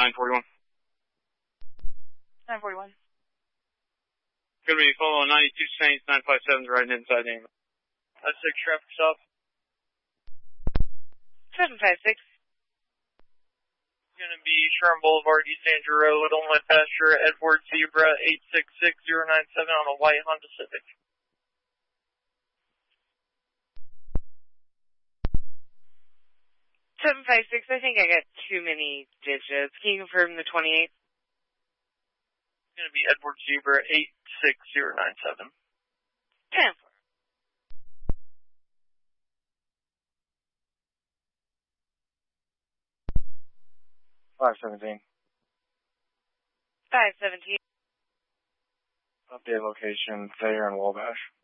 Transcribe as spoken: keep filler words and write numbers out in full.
nine forty-one. nine forty-one. Gonna be following ninety-two Saints, nine five seven's riding inside the ambulance. That's six traffic stop. seven five six. Gonna be Sherman Boulevard, East Andrew Road, Illinois Pasture, Edward Zebra, eight six six zero nine seven on a white Honda Civic. seven five six, I think I got too many digits. Can you confirm the twenty-eight? It's going to be Edward Zebra, eight six zero nine seven. ten four. five seventeen. five seventeen. Update location, Thayer and Wabash.